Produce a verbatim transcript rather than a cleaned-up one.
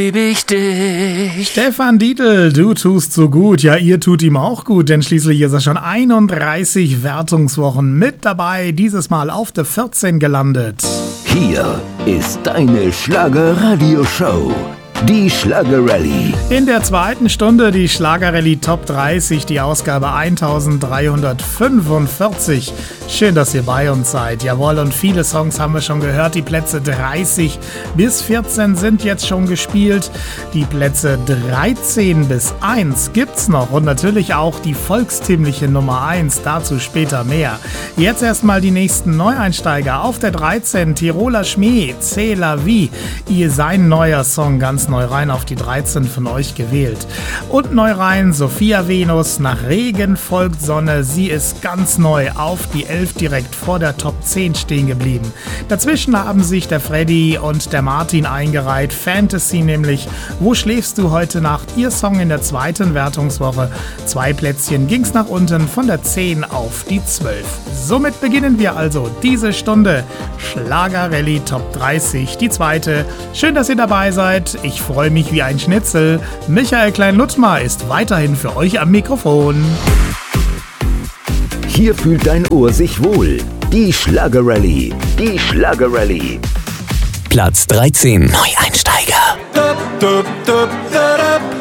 Lieb ich dich. Stefan Dietl, du tust so gut. Ja, ihr tut ihm auch gut, denn schließlich ist er schon einunddreißig Wertungswochen mit dabei. Dieses Mal auf der vierzehn gelandet. Hier ist deine Schlager-Radio-Show. Die Schlager-Rallye. In der zweiten Stunde die Schlager-Rallye Top dreißig, die Ausgabe eintausenddreihundertfünfundvierzig. Schön, dass ihr bei uns seid. Jawohl, und viele Songs haben wir schon gehört. Die Plätze dreißig bis vierzehn sind jetzt schon gespielt. Die Plätze dreizehn bis eins gibt's noch. Und natürlich auch die volkstümliche Nummer eins. Dazu später mehr. Jetzt erstmal die nächsten Neueinsteiger. Auf der dreizehn Tiroler Schmäh, C'est la vie. Ihr sein neuer Song, ganz neu rein auf die dreizehn von euch gewählt. Und neu rein Sophia Venus, nach Regen folgt Sonne. Sie ist ganz neu auf die elf direkt vor der Top zehn stehen geblieben. Dazwischen haben sich der Freddy und der Martin eingereiht. Fantasy nämlich. Wo schläfst du heute Nacht? Ihr Song in der zweiten Wertungswoche. Zwei Plätzchen ging's nach unten von der zehn auf die zwölf. Somit beginnen wir also diese Stunde Schlager-Rallye Top dreißig, die zweite. Schön, dass ihr dabei seid. Ich freue mich wie ein Schnitzel. Michael Klein-Luttmer ist weiterhin für euch am Mikrofon. Hier fühlt dein Ohr sich wohl. Die Schlager-Rallye. Die Schlager-Rallye. Platz dreizehn. Neueinsteiger. Dup, dup, dup, dup.